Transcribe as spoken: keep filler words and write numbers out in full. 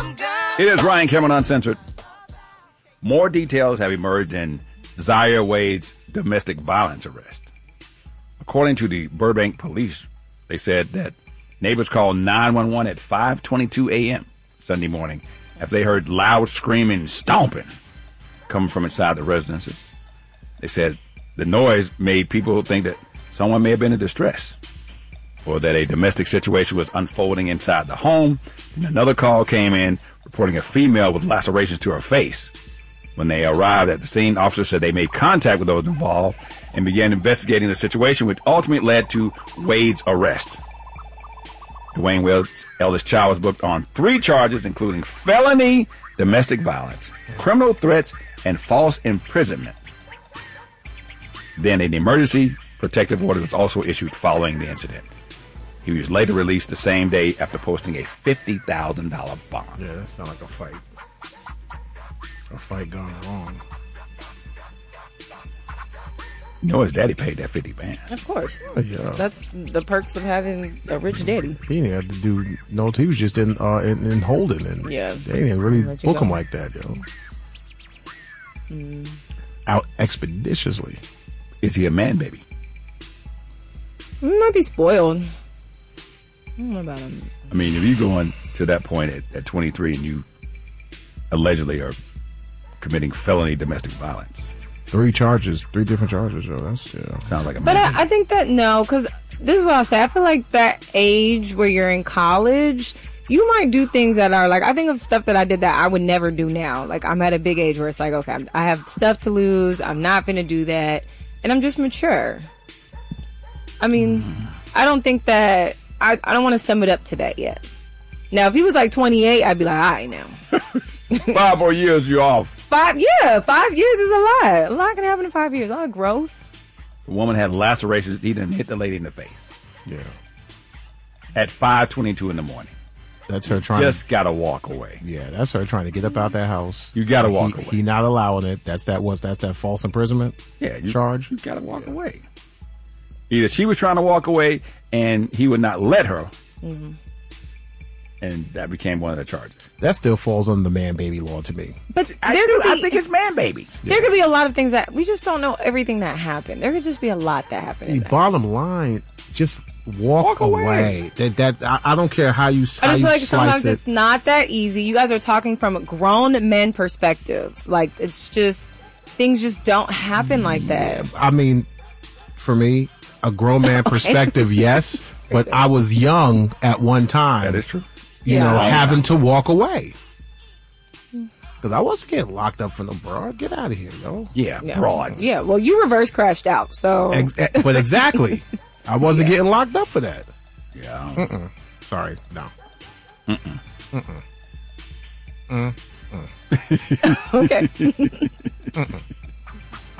It is Ryan Cameron Uncensored. More details have emerged in Zaire Wade's domestic violence arrest. According to the Burbank police, they said that neighbors called nine one one at five twenty-two a.m. Sunday morning after they heard loud screaming and stomping coming from inside the residences. They said the noise made people think that someone may have been in distress or that a domestic situation was unfolding inside the home. And another call came in reporting a female with lacerations to her face. When they arrived at the scene, officers said they made contact with those involved and began investigating the situation, which ultimately led to Wade's arrest. Dwayne Wade's eldest child was booked on three charges, including felony domestic violence, criminal threats, and false imprisonment. Then an emergency protective order was also issued following the incident. He was later released the same day after posting a fifty thousand dollars bond. Yeah, that sounds like a fight. A fight gone wrong. You know his daddy paid that fifty band. Of course. Yeah. That's the perks of having a rich daddy. He didn't have to do no. He was just in uh in, in holding, and yeah, they didn't really Let you book go. him like that, yo. Mm. Out expeditiously. Is he a man baby? He might be spoiled. I don't know about him. I mean, if you're going to that point at, at twenty-three and you allegedly are committing felony domestic violence. Three charges, three different charges, yo. That's yeah. Sounds like a But man. I, I think that no, because this is what I say. I feel like that age where you're in college, you might do things that are like, I think of stuff that I did that I would never do now. Like, I'm at a big age where it's like, okay, I'm, I have stuff to lose. I'm not going to do that. And I'm just mature. I mean, mm. I don't think that, I, I don't want to sum it up to that yet. Now, if he was like twenty-eight, I'd be like, all right now. Five more years, you're off. Five, yeah, five years is a lot. A lot can happen in five years. A lot of growth. The woman had lacerations. He didn't hit the lady in the face. Yeah. At five twenty-two in the morning. That's her trying Just to, gotta walk away. Yeah, that's her trying to get up out that house. You gotta he, walk away. He not allowing it. That's that was that's that false imprisonment yeah, you, charge. You gotta walk yeah. away. Either she was trying to walk away and he would not let her. Mm-hmm. And that became one of the charges. That still falls under the man baby law to me. But I, there do, could be, I think it's man baby. There Yeah. could be a lot of things that we just don't know everything that happened. There could just be a lot that happened. in The that. bottom line, just walk, Walk away. away. That that I, I don't care how you how I just you feel like slice sometimes it. it's not that easy. You guys are talking from grown men perspectives. Like, it's just, things just don't happen like that. I mean, for me, a grown man perspective, yes, but I was young at one time. That is true. You Yeah. know, having to walk away. Because I wasn't getting locked up for no broad. Get out of here, yo. Yeah, Yeah. broads. Yeah, well, you reverse crashed out, so. Ex- eh, but exactly. I wasn't getting locked up for that. Yeah. Mm-mm. Sorry, no. Mm-mm. Mm-mm. Mm-mm. Okay. Mm-mm.